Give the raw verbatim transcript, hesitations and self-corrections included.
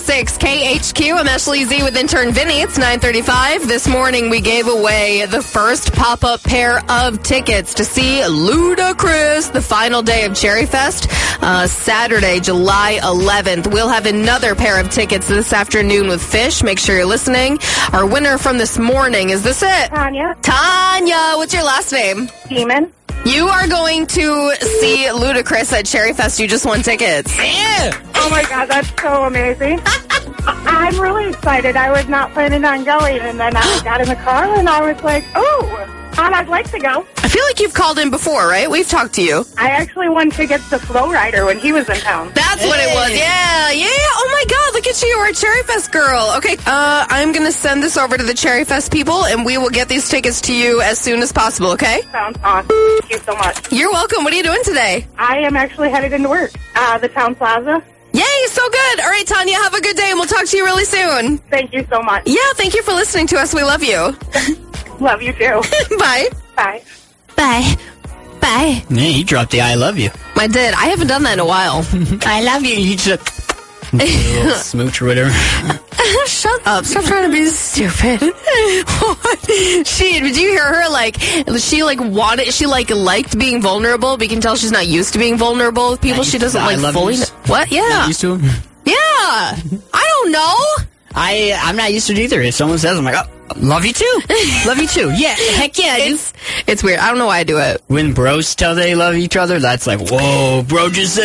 six K H Q. I'm Ashley Z with intern Vinny. It's nine thirty-five. This morning we gave away the first pop-up pair of tickets to see Ludacris, the final day of Cherry Fest, uh, Saturday, July eleventh. We'll have another pair of tickets this afternoon with Fish. Make sure you're listening. Our winner from this morning, is this it? Tanya. Tanya, what's your last name? Demon. You are going to see Ludacris at Cherry Fest. You just won tickets. Yeah. Oh my God, that's so amazing. I'm really excited. I was not planning on going, and then I got in the car, and I was like, oh, and I'd like to go. I feel like you've called in before, right? We've talked to you. I actually won tickets to Flow Rider when he was in town. That's what it was. Yeah, yeah. Oh my God, look at you. You're a Cherry Fest girl. Okay, uh, I'm going to send this over to the Cherry Fest people, and we will get these tickets to you as soon as possible, okay? Sounds awesome. Thank you so much. You're welcome. What are you doing today? I am actually headed into work. Uh, the Town Plaza. Yay, so good. All right, Tanya, have a good day, and we'll talk to you really soon. Thank you so much. Yeah, thank you for listening to us. We love you. Love you too. Bye. Bye. Bye. Bye. Yeah, he dropped the I love you. I did. I haven't done that in a while. I love you. He just a little smooch or whatever. Shut up. Stop trying to be stupid. What? She, did you hear her? Like, she like wanted, she like liked being vulnerable, but you can tell she's not used to being vulnerable with people. Not She used to doesn't the I like love fully. yous? Kn- what? Yeah. Not used to him. Yeah. I don't know. I, I'm not used to it either. If someone says, I'm like, oh, love you too. Love you too. Yeah, heck yeah. dude. It's, it's weird. I don't know why I do it. When bros tell they love each other, that's like, whoa, bro just said